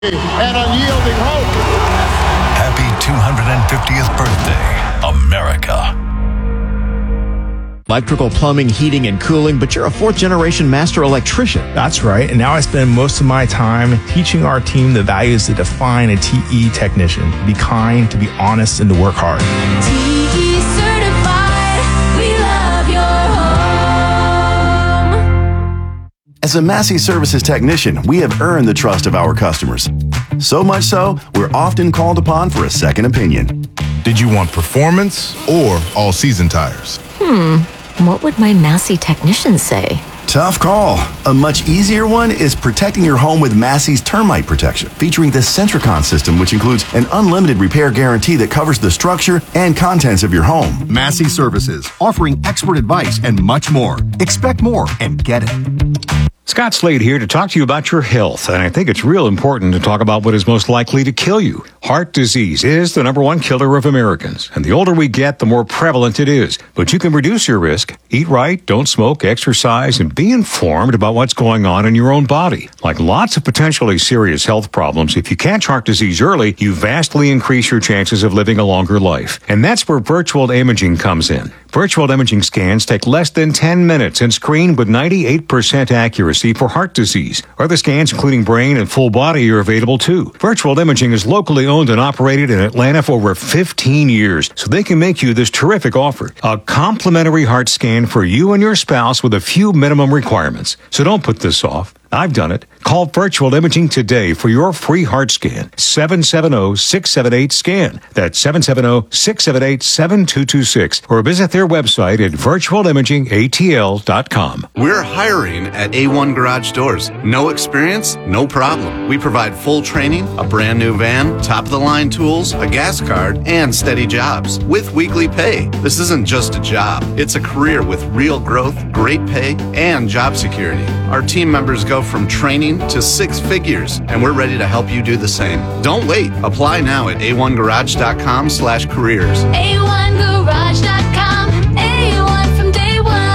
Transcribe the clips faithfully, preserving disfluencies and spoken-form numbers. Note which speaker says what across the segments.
Speaker 1: and unyielding hope.
Speaker 2: Happy two hundred fiftieth birthday, America.
Speaker 3: Electrical, plumbing, heating, and cooling, but you're a fourth-generation master electrician.
Speaker 4: That's right, and now I spend most of my time teaching our team the values that define a T E technician. To be kind, to be honest, and to work hard.
Speaker 5: T E certified, we love your home.
Speaker 6: As a Massey Services technician, we have earned the trust of our customers. So much so, we're often called upon for a second opinion.
Speaker 7: Did you want performance or all-season tires?
Speaker 8: Hmm, what would my Massey technician say?
Speaker 6: Tough call. A much easier one is protecting your home with Massey's Termite Protection, featuring the Centricon system, which includes an unlimited repair guarantee that covers the structure and contents of your home.
Speaker 9: Massey Services, offering expert advice and much more. Expect more and get it.
Speaker 10: Scott Slade here to talk to you about your health, and I think it's real important to talk about what is most likely to kill you. Heart disease is the number one killer of Americans, and the older we get, the more prevalent it is. But you can reduce your risk. Eat right, don't smoke, exercise, and be informed about what's going on in your own body. Like lots of potentially serious health problems, if you catch heart disease early, you vastly increase your chances of living a longer life. And that's where virtual imaging comes in. Virtual imaging scans take less than ten minutes and screen with ninety-eight percent accuracy for heart disease. Other scans, including brain and full body, are available too. Virtual imaging is locally owned and operated in Atlanta for over fifteen years, so they can make you this terrific offer. A complimentary heart scan for you and your spouse with a few minimum requirements. So don't put this off. I've done it. Call Virtual Imaging today for your free heart scan. seven seven zero, six seven eight, SCAN. That's seven seven zero, six seven eight, seven two two six. Or visit their website at virtual imaging a t l dot com.
Speaker 11: We're hiring at A one Garage Doors. No experience? No problem. We provide full training, a brand new van, top-of-the-line tools, a gas card, and steady jobs with weekly pay. This isn't just a job. It's a career with real growth, great pay, and job security. Our team members go from training to six figures, and we're ready to help you do the same. Don't wait. Apply now at a one garage dot com slash careers.
Speaker 5: A one garage dot com, A one from day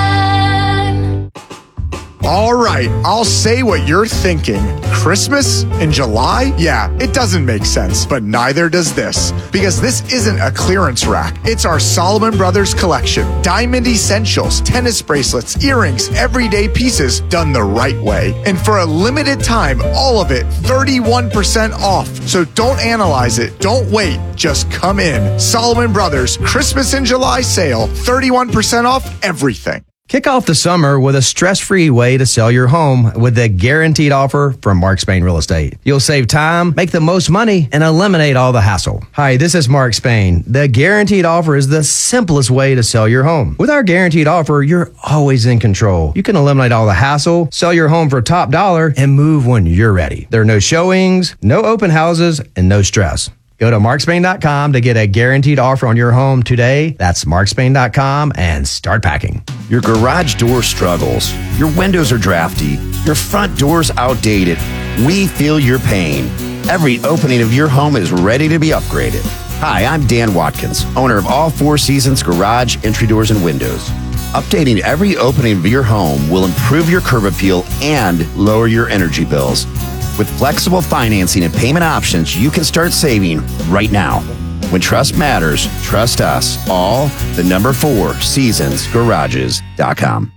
Speaker 5: one.
Speaker 12: All right, I'll say what you're thinking. Christmas in July? Yeah, it doesn't make sense, but neither does this. Because this isn't a clearance rack. It's our Solomon Brothers collection. Diamond essentials, tennis bracelets, earrings, everyday pieces done the right way. And for a limited time, all of it thirty-one percent off. So don't analyze it. Don't wait. Just come in. Solomon Brothers Christmas in July sale. thirty-one percent off everything.
Speaker 13: Kick off the summer with a stress-free way to sell your home with the guaranteed offer from Mark Spain Real Estate. You'll save time, make the most money, and eliminate all the hassle. Hi, this is Mark Spain. The guaranteed offer is the simplest way to sell your home. With our guaranteed offer, you're always in control. You can eliminate all the hassle, sell your home for top dollar, and move when you're ready. There are no showings, no open houses, and no stress. Go to mark spain dot com to get a guaranteed offer on your home today. That's mark spain dot com and start packing.
Speaker 14: Your garage door struggles. Your windows are drafty. Your front door's outdated. We feel your pain. Every opening of your home is ready to be upgraded. Hi, I'm Dan Watkins, owner of All Four Seasons Garage Entry Doors and Windows. Updating every opening of your home will improve your curb appeal and lower your energy bills. With flexible financing and payment options, you can start saving right now. When trust matters, trust us. All the number four seasons garages dot com.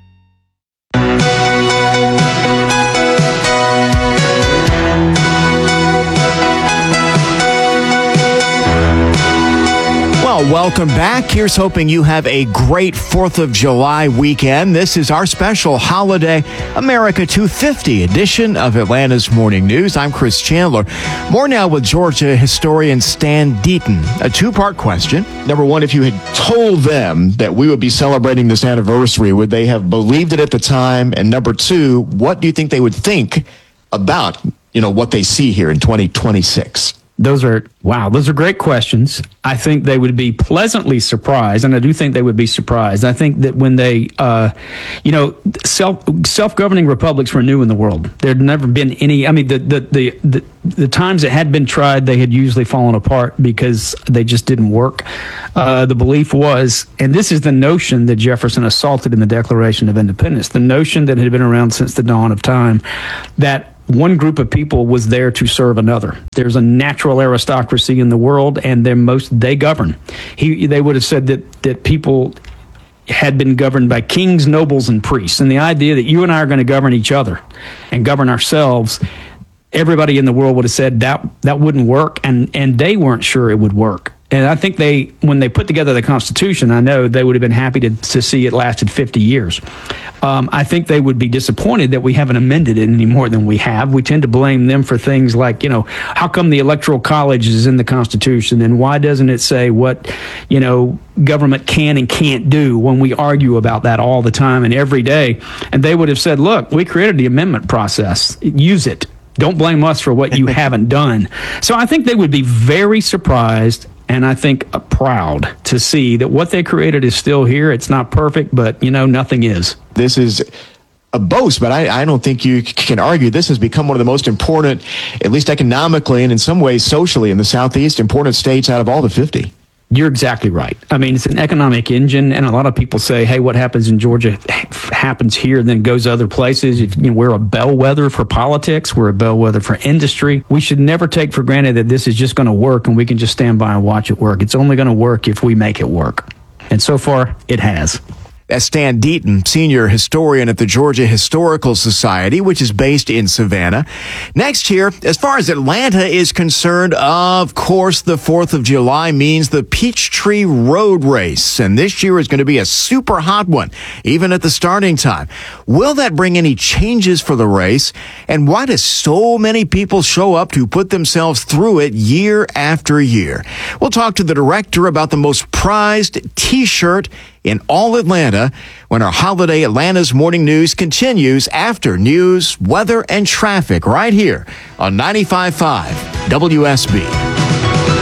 Speaker 3: Well, welcome back. Here's hoping you have a great fourth of July weekend. This is our special holiday America two fifty edition of Atlanta's Morning News. I'm Chris Chandler. More now with Georgia historian Stan Deaton. A two-part question. Number one, if you had told them that we would be celebrating this anniversary, would they have believed it at the time? And number two, what do you think they would think about, you know, what they see here in twenty twenty-six?
Speaker 15: Those are, wow, those are great questions. I think they would be pleasantly surprised, and I do think they would be surprised. I think that when they, uh, you know, self, self-governing republics were new in the world. There had never been any, I mean, the, the, the, the, the times it had been tried, they had usually fallen apart because they just didn't work. Uh, the belief was, and this is the notion that Jefferson assaulted in the Declaration of Independence, the notion that had been around since the dawn of time, that one group of people was there to serve another. There's a natural aristocracy in the world, and they're most they govern. He they would have said that that people had been governed by kings, nobles, and priests, and the idea that you and I are going to govern each other and govern ourselves. Everybody in the world would have said that that wouldn't work, and and they weren't sure it would work. And I think they, when they put together the Constitution, I know they would have been happy to, to see it lasted fifty years. Um, I think they would be disappointed that we haven't amended it any more than we have. We tend to blame them for things like, you know, how come the Electoral College is in the Constitution, and why doesn't it say what, you know, government can and can't do, when we argue about that all the time and every day. And they would have said, look, we created the amendment process. Use it. Don't blame us for what you haven't done. So I think they would be very surprised, and I think uh, proud to see that what they created is still here. It's not perfect, but, you know, nothing is.
Speaker 3: This is a boast, but I, I don't think you can argue this has become one of the most important, at least economically and in some ways socially, in the Southeast, important states out of all the fifty.
Speaker 15: You're exactly right. I mean, it's an economic engine, and a lot of people say, hey, what happens in Georgia happens here and then goes other places. If, you know, we're a bellwether for politics. We're a bellwether for industry. We should never take for granted that this is just going to work and we can just stand by and watch it work. It's only going to work if we make it work. And so far, it has.
Speaker 3: That's Stan Deaton, senior historian at the Georgia Historical Society, which is based in Savannah. Next here, as far as Atlanta is concerned, of course, the fourth of July means the Peachtree Road Race. And this year is going to be a super hot one, even at the starting time. Will that bring any changes for the race? And why do so many people show up to put themselves through it year after year? We'll talk to the director about the most prized T-shirt in all Atlanta when our Holiday Atlanta's Morning News continues after news, weather, and traffic right here on ninety-five point five W S B.